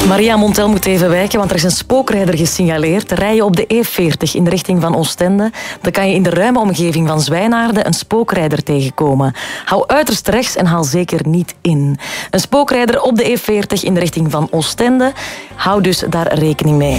Maria Montel moet even wijken, want er is een spookrijder gesignaleerd. Rij je op de E40 in de richting van Oostende, dan kan je in de ruime omgeving van Zwijnaarden een spookrijder tegenkomen. Hou uiterst rechts en haal zeker niet in. Een spookrijder op de E40 in de richting van Oostende. Hou dus daar rekening mee.